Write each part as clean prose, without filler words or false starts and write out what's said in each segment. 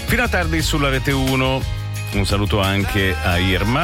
Fino a tardi sulla Rete 1. Un saluto anche a Irma,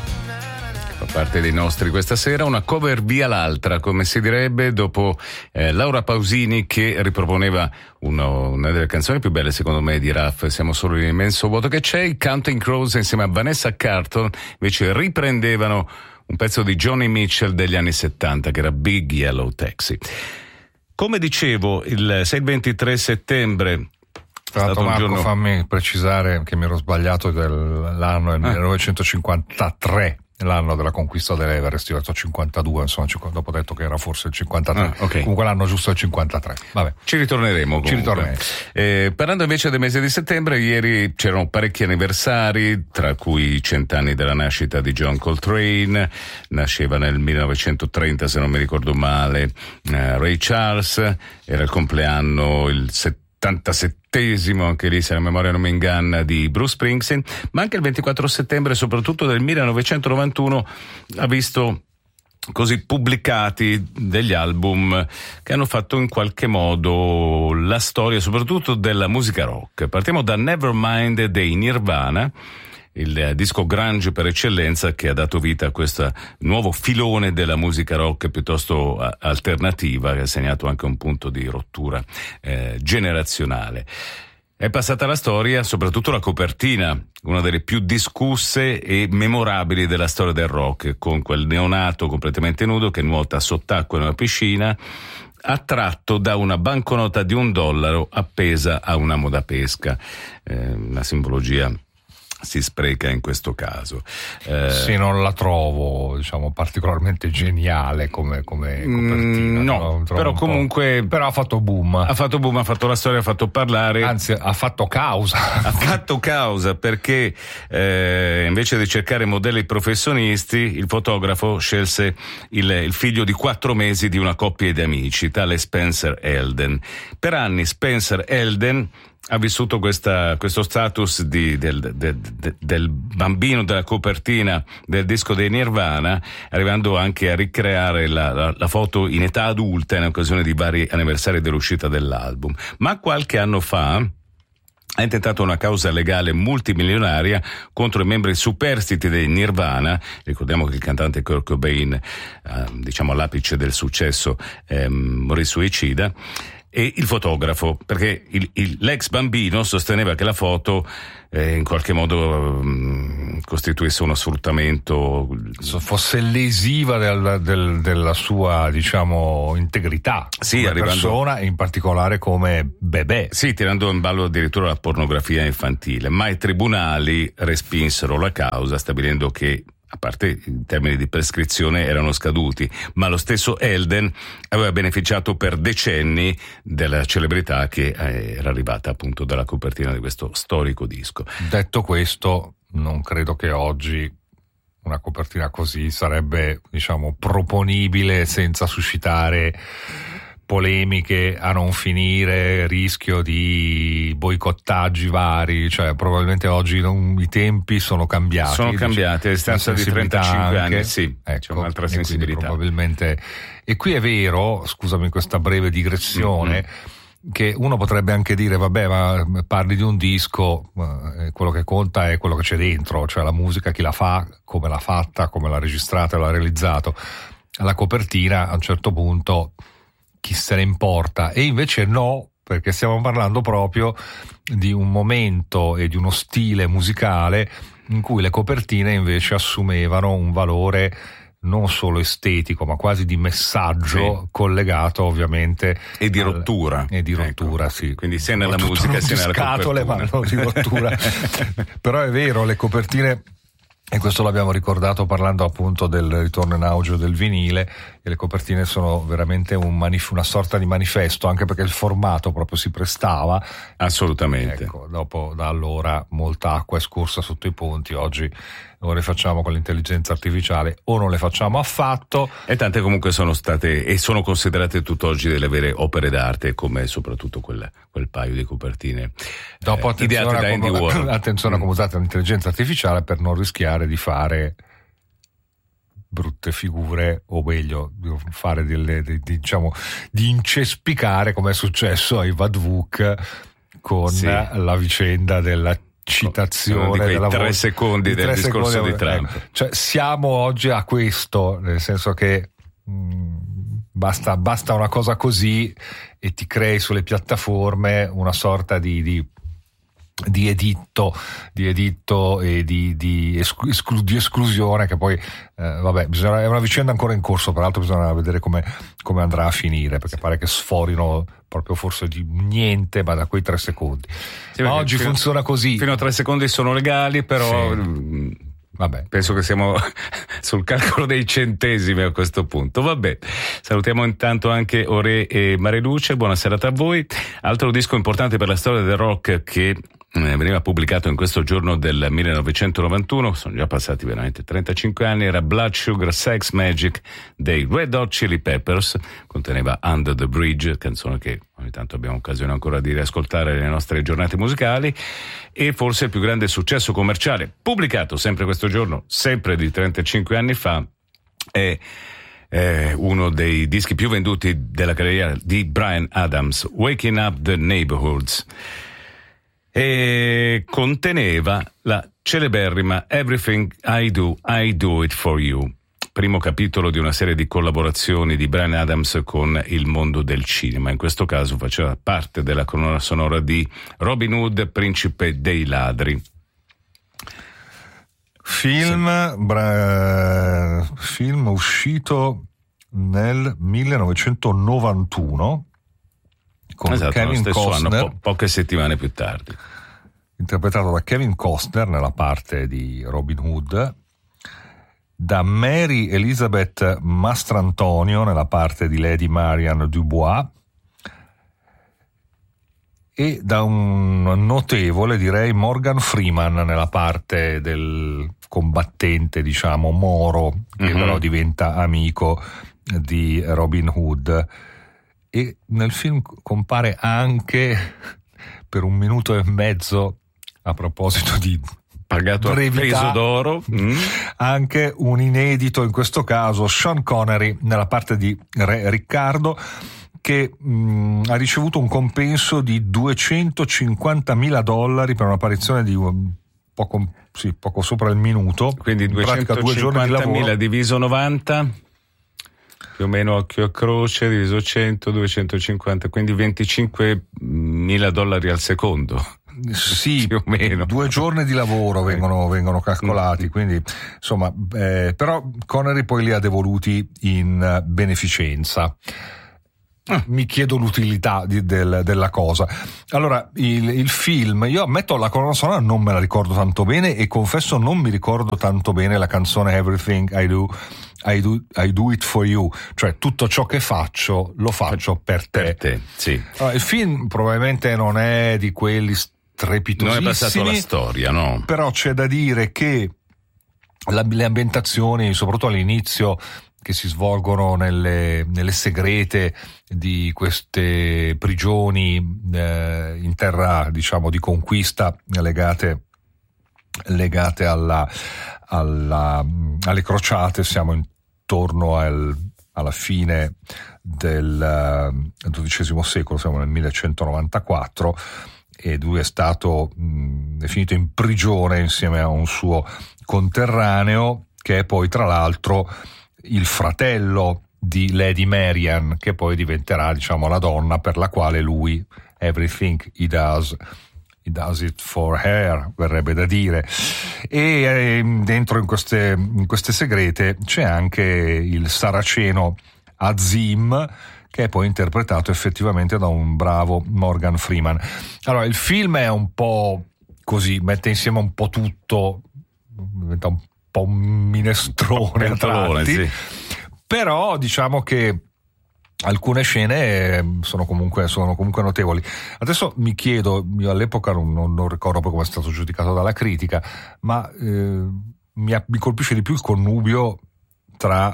fa parte dei nostri questa sera. Una cover via l'altra, come si direbbe, dopo Laura Pausini, che riproponeva una delle canzoni più belle secondo me di Raff, Siamo solo l'immenso vuoto che c'è. I Counting Crows insieme a Vanessa Carlton invece riprendevano un pezzo di Johnny Mitchell degli anni 70 che era Big Yellow Taxi. Come dicevo, il 6-23 settembre. Tra l'altro, Marco, fammi precisare che mi ero sbagliato dell'anno, è il 1953, l'anno della conquista dell'Everest. Io ho detto 52, insomma, dopo ho detto che era forse il 53. Okay. Comunque l'anno giusto è il 53. Vabbè. Ci ritorneremo comunque. Parlando invece del mese di settembre, ieri c'erano parecchi anniversari, tra cui i 100 anni della nascita di John Coltrane. Nasceva nel 1930, se non mi ricordo male, Ray Charles. Era il compleanno, il 77esimo, anche lì se la memoria non mi inganna, di Bruce Springsteen. Ma anche il 24 settembre, soprattutto del 1991, ha visto così pubblicati degli album che hanno fatto in qualche modo la storia soprattutto della musica rock. Partiamo da Nevermind dei Nirvana, il disco grunge per eccellenza, che ha dato vita a questo nuovo filone della musica rock piuttosto alternativa, che ha segnato anche un punto di rottura generazionale. È passata alla storia soprattutto la copertina, una delle più discusse e memorabili della storia del rock, con quel neonato completamente nudo che nuota sott'acqua in una piscina, attratto da una banconota di $1 appesa a un amo da pesca. Una simbologia si spreca in questo caso. Sì, non la trovo, diciamo, particolarmente geniale come copertina. No, però comunque. Però ha fatto boom. Ha fatto la storia, ha fatto parlare. Anzi, ha fatto causa. Ha fatto causa perché invece di cercare modelli professionisti, il fotografo scelse il figlio di 4 mesi di una coppia di amici, tale Spencer Elden. Per anni Spencer Elden ha vissuto questo status del bambino della copertina del disco dei Nirvana, arrivando anche a ricreare la foto in età adulta in occasione di vari anniversari dell'uscita dell'album. Ma qualche anno fa ha intentato una causa legale multimilionaria contro i membri superstiti dei Nirvana. Ricordiamo che il cantante Kurt Cobain, diciamo all'apice del successo, morì suicida. E il fotografo, perché l'ex bambino sosteneva che la foto in qualche modo costituisse uno sfruttamento, fosse lesiva della sua, diciamo, integrità, sì, come persona, e in particolare come bebè. Sì, tirando in ballo addirittura la pornografia infantile. Ma i tribunali respinsero la causa, stabilendo che, a parte i termini di prescrizione erano scaduti, ma lo stesso Elden aveva beneficiato per decenni della celebrità che era arrivata appunto dalla copertina di questo storico disco. Detto questo, non credo che oggi una copertina così sarebbe, diciamo, proponibile senza suscitare polemiche a non finire, rischio di boicottaggi vari, cioè probabilmente oggi i tempi sono cambiati. Sono cambiati, a distanza di 35 anni, sì, ecco, c'è un'altra sensibilità. Probabilmente. E qui è vero, scusami questa breve digressione, che uno potrebbe anche dire, vabbè, ma parli di un disco, quello che conta è quello che c'è dentro, cioè la musica, chi la fa, come l'ha fatta, come l'ha registrata e l'ha realizzato. La copertina, a un certo punto, chi se ne importa? E invece no, perché stiamo parlando proprio di un momento e di uno stile musicale in cui le copertine invece assumevano un valore non solo estetico, ma quasi di messaggio, sì, collegato ovviamente e di rottura. E di rottura, ecco, sì. Quindi sia nella musica sia nella scatole, ma non di rottura. Però è vero, le copertine, e questo l'abbiamo ricordato parlando appunto del ritorno in auge del vinile, e le copertine sono veramente una sorta di manifesto, anche perché il formato proprio si prestava. Assolutamente. Ecco, dopo, da allora, molta acqua è scorsa sotto i ponti. Oggi lo rifacciamo con l'intelligenza artificiale o non le facciamo affatto. E tante comunque sono state e sono considerate tutt'oggi delle vere opere d'arte, come soprattutto quel paio di copertine ideate da Andy Warhol. Attenzione a come usate l'intelligenza artificiale per non rischiare di fare brutte figure, o meglio fare diciamo di incespicare, come è successo ai Vadvuk con la vicenda della citazione della 3 secondi del discorso di Trump. Cioè, siamo oggi a questo, nel senso che basta una cosa così e ti crei sulle piattaforme una sorta di editto e di esclusione che poi è una vicenda ancora in corso, peraltro bisogna vedere come andrà a finire, perché pare che sforino proprio forse di niente, ma da quei 3 secondi. Sì, ma oggi funziona così. Fino a 3 secondi sono legali, però sì. Vabbè, penso che siamo sul calcolo dei centesimi a questo punto. Vabbè, salutiamo intanto anche Ore e Mariluce, buona serata a voi. Altro disco importante per la storia del rock che veniva pubblicato in questo giorno del 1991, sono già passati veramente 35 anni, era Blood Sugar Sex Magic dei Red Hot Chili Peppers, conteneva Under the Bridge, canzone che ogni tanto abbiamo occasione ancora di riascoltare nelle nostre giornate musicali, e forse il più grande successo commerciale pubblicato sempre questo giorno, sempre di 35 anni fa, è uno dei dischi più venduti della carriera di Bryan Adams, Waking Up the Neighborhoods, e conteneva la celeberrima Everything I Do It For You, primo capitolo di una serie di collaborazioni di Bryan Adams con il mondo del cinema. In questo caso faceva parte della colonna sonora di Robin Hood, Principe dei ladri. Film uscito nel 1991 con Kevin Costner, anno, poche settimane più tardi, interpretato da Kevin Costner nella parte di Robin Hood, da Mary Elizabeth Mastrantonio nella parte di Lady Marian Dubois e da un notevole, direi, Morgan Freeman nella parte del combattente, diciamo, moro, che però diventa amico di Robin Hood. E nel film compare anche per 1 minuto e mezzo, a proposito di pagato a peso d'oro, anche un inedito, in questo caso Sean Connery nella parte di Re Riccardo, che ha ricevuto un compenso di $250,000 per un'apparizione di poco sopra il minuto, quindi 250.000 diviso 90, più o meno occhio a croce, diviso 100, 250, quindi $25,000 al secondo. Sì, più o meno 2 giorni di lavoro vengono calcolati, quindi insomma, però Connery poi li ha devoluti in beneficenza. Mi chiedo l'utilità della cosa. Allora, il film, io ammetto, la colonna sonora non me la ricordo tanto bene, e confesso non mi ricordo tanto bene la canzone Everything I Do It For You, cioè tutto ciò che faccio lo faccio per te. Sì. Allora, il film probabilmente non è di quelli strepitosissimi, non è passato alla storia, no? Però c'è da dire che le ambientazioni, soprattutto all'inizio, che si svolgono nelle segrete di queste prigioni in terra, diciamo, di conquista, legate alle crociate. Siamo intorno alla fine del XII secolo, siamo nel 1194, e lui è stato finito in prigione insieme a un suo conterraneo, che è poi tra l'altro il fratello di Lady Marian, che poi diventerà, diciamo, la donna per la quale lui, everything he does it for her, verrebbe da dire. E dentro in queste segrete c'è anche il saraceno Azim, che è poi interpretato effettivamente da un bravo Morgan Freeman. Allora, il film è un po' così, mette insieme un po' tutto, diventa un po' un minestrone a tratti, sì. Però diciamo che alcune scene sono comunque notevoli. Adesso mi chiedo, io all'epoca non ricordo poi come è stato giudicato dalla critica, ma mi colpisce di più il connubio tra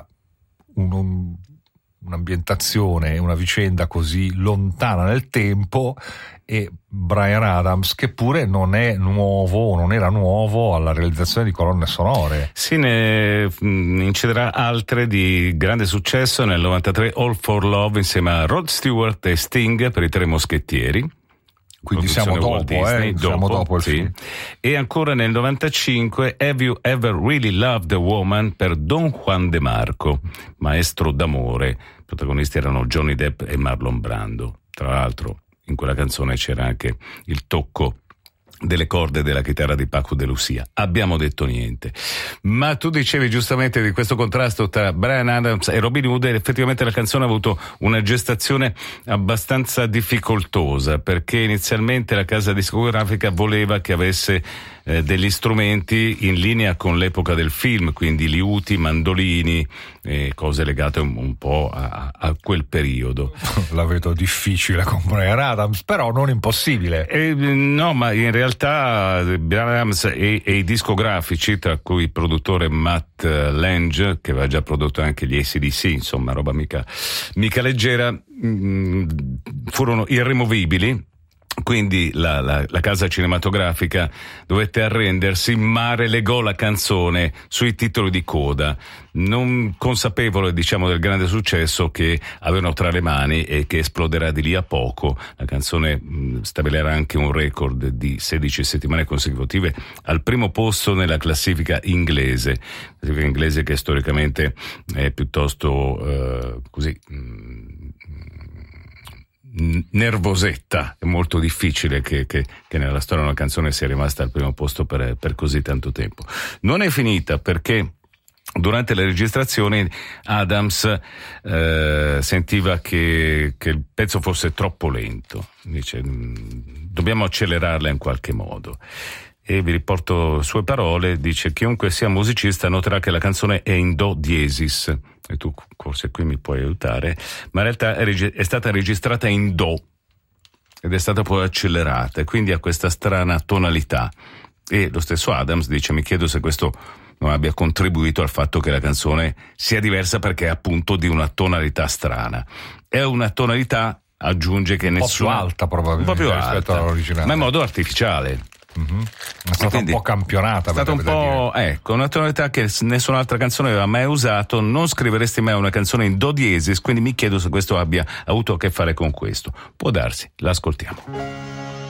un'ambientazione e una vicenda così lontana nel tempo e Bryan Adams, che pure non era nuovo alla realizzazione di colonne sonore. Sì, ne incederà altre di grande successo. Nel 93 All for Love insieme a Rod Stewart e Sting per i Tre Moschettieri, Quindi siamo dopo, siamo dopo il film. E ancora nel 95 Have You Ever Really Loved a Woman per Don Juan de Marco, maestro d'amore. I protagonisti erano Johnny Depp e Marlon Brando. Tra l'altro in quella canzone c'era anche il tocco delle corde della chitarra di Paco de Lucia. Abbiamo detto niente. Ma tu dicevi giustamente di questo contrasto tra Bryan Adams e Robin Hood, e effettivamente la canzone ha avuto una gestazione abbastanza difficoltosa, perché inizialmente la casa discografica voleva che avesse degli strumenti in linea con l'epoca del film, quindi liuti, mandolini, cose legate un po' a quel periodo. La vedo difficile con Bryan Adams, però non impossibile. No, ma in realtà Bryan Adams e i discografici, tra cui il produttore Matt Lange, che aveva già prodotto anche gli AC/DC, insomma roba mica leggera, furono irremovibili. Quindi la casa cinematografica dovette arrendersi, ma relegò la canzone sui titoli di coda, non consapevole, diciamo, del grande successo che avevano tra le mani e che esploderà di lì a poco. La canzone stabilirà anche un record di 16 settimane consecutive al primo posto nella classifica inglese che storicamente è piuttosto nervosetta. È molto difficile che nella storia una canzone sia rimasta al primo posto per così tanto tempo. Non è finita, perché durante le registrazioni Adams sentiva che il pezzo fosse troppo lento. Dice: dobbiamo accelerarla in qualche modo. E vi riporto sue parole. Dice: chiunque sia musicista noterà che la canzone è in do diesis, e tu forse qui mi puoi aiutare, ma in realtà è stata registrata in do ed è stata poi accelerata, e quindi ha questa strana tonalità. E lo stesso Adams dice: mi chiedo se questo non abbia contribuito al fatto che la canzone sia diversa, perché è appunto di una tonalità strana. È una tonalità, aggiunge, che nessuna... Un po' più alta probabilmente, un po' più rispetto alta, all'originale, ma in modo artificiale. Mm-hmm. È stata quindi, un po' campionata. È stata un po', ecco, una tonalità che nessun'altra canzone aveva mai usato. Non scriveresti mai una canzone in do diesis, quindi mi chiedo se questo abbia avuto a che fare con questo. Può darsi, l'ascoltiamo.